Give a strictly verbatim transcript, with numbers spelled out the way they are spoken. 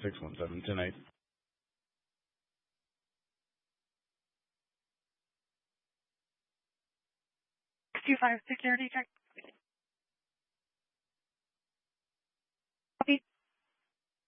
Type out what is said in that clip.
six one seven tonight. Two five security check.